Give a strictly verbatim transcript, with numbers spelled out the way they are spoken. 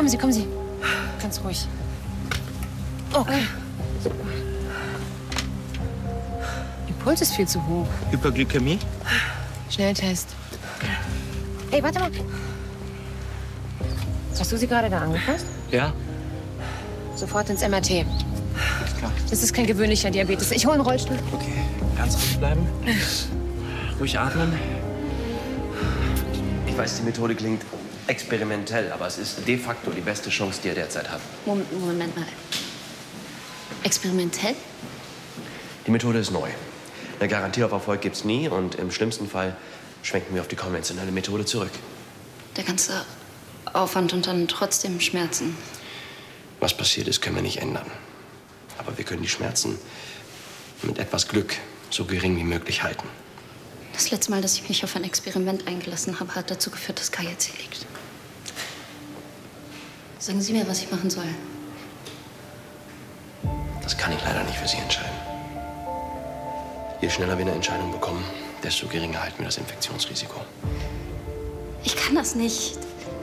kommen Sie, kommen Sie. Ganz ruhig. Okay. Super. Ihr Puls ist viel zu hoch. Hyperglykämie? Schnelltest. Ey, warte mal. Hast du sie gerade da angefasst? Ja. Sofort ins M R T. Ist klar. Das ist kein gewöhnlicher Diabetes. Ich hole einen Rollstuhl. Okay. Ganz ruhig bleiben. Ruhig atmen. Ich weiß, die Methode klingt experimentell, aber es ist de facto die beste Chance, die er derzeit hat. Moment, Moment mal. Experimentell? Die Methode ist neu. Eine Garantie auf Erfolg gibt's nie und im schlimmsten Fall schwenken wir auf die konventionelle Methode zurück. Der ganze Aufwand und dann trotzdem Schmerzen. Was passiert ist, können wir nicht ändern. Aber wir können die Schmerzen mit etwas Glück so gering wie möglich halten. Das letzte Mal, dass ich mich auf ein Experiment eingelassen habe, hat dazu geführt, dass Kai jetzt hier liegt. Sagen Sie mir, was ich machen soll. Das kann ich leider nicht für Sie entscheiden. Je schneller wir eine Entscheidung bekommen, desto geringer halten wir das Infektionsrisiko. Ich kann das nicht.